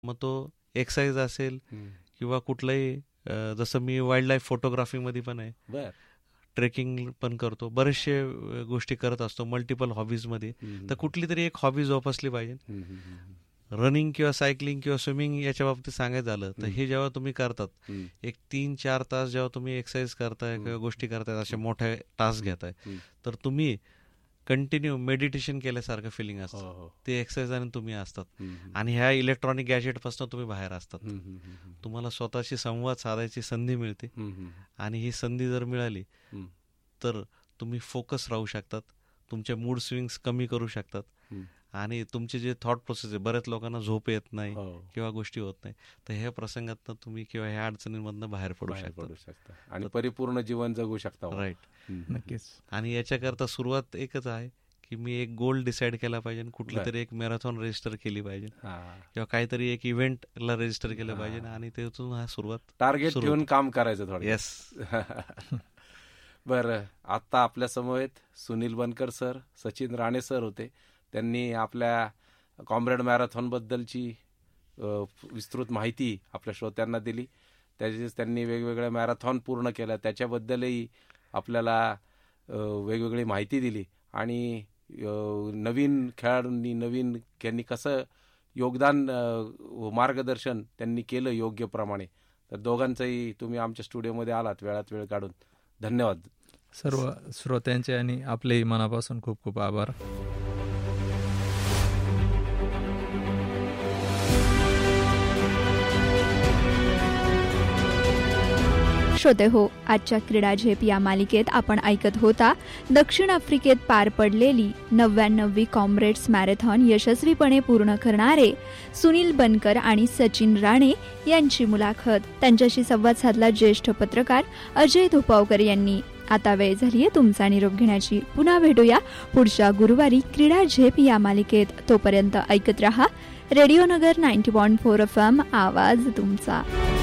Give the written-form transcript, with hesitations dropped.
मग तो एक्सरसाइज असेल किंवा कुठलाही जसं मी वाईल्ड लाईफ फोटोग्राफीमध्ये पण आहे, ट्रेकिंग पण करतो, बरेचशे गोष्टी करत असतो मल्टिपल हॉबीजमध्ये. तर कुठली तरी एक हॉबी जोपासली पाहिजे. रनिंग किंवा सायकलिंग किंवा स्विमिंग याच्या बाबतीत सांगायचं झालं तर हे जेव्हा तुम्ही करतात, एक 3-4 तास जेव्हा तुम्ही एक्सरसाइज करताय किंवा गोष्टी करताय, असे मोठे टास्क घेताय, तर तुम्ही कंटिन्यू मेडिटेशन केल्यासारखं फिलिंग असतं. ते एक्सरसाइज आणि तुम्ही असतात आणि ह्या इलेक्ट्रॉनिक गॅजेट पासून तुम्ही बाहेर असतात. तुम्हाला स्वतःशी संवाद साधायची संधी मिळते आणि ही संधी जर मिळाली तर तुम्ही फोकस राहू शकतात, तुमचे मूड स्विंग्स कमी करू शकतात आणि तुमचे जे थॉट प्रोसेस आहे, बऱ्याच लोकांना झोप येत नाही किंवा गोष्टी होत नाही, तर ह्या प्रसंगात तुम्ही किंवा ह्या अडचणींमधनं बाहेर पडू शकता आणि परिपूर्ण जीवन जगू शकता. राईट, नक्कीच. आणि याच्याकरता सुरुवात एकच आहे की मी एक गोल डिसाईड केला पाहिजे, कुठली तरी एक मॅरेथॉन रजिस्टर केली पाहिजे किंवा काहीतरी एक इव्हेंटला रजिस्टर केलं पाहिजे आणि त्यातून हा सुरुवात टार्गेट ठेवून काम करायचं थोडं. येस. बरं, आता आपल्या समवेत सुनील बनकर सर, सचिन राणे सर होते. त्यांनी आपल्या कॉम्रेड मॅरेथॉनबद्दलची विस्तृत माहिती आपल्या श्रोत्यांना दिली. त्याचीच त्यांनी वेगवेगळ्या मॅरेथॉन पूर्ण केल्या, त्याच्याबद्दलही आपल्याला वेगवेगळी माहिती दिली आणि नवीन खेळाडूंनी त्यांनी कसं योगदान मार्गदर्शन त्यांनी केलं योग्यप्रमाणे. तर दोघांचंही तुम्ही आमच्या स्टुडिओमध्ये आलात वेळात वेळ काढून, धन्यवाद. सर्व श्रोत्यांचे आणि आपलेही मनापासून खूप खूप आभार. श्रोते हो, आजच्या क्रीडा झेप या मालिकेत आपण ऐकत होता दक्षिण आफ्रिकेत पार पडलेली 99वी कॉम्रेड्स मॅरेथॉन यशस्वीपणे पूर्ण करणारे सुनील बनकर आणि सचिन राणे यांची मुलाखत. त्यांच्याशी संवाद साधला ज्येष्ठ पत्रकार अजय धोपावकर यांनी. आता वेळ झालीये तुमचा निरोप घेण्याची. पुन्हा भेटूया पुढच्या गुरुवारी क्रीडा झेप या मालिकेत. तोपर्यंत ऐकत रहा रेडिओ नगर 90.4 FM, आवाज तुमचा.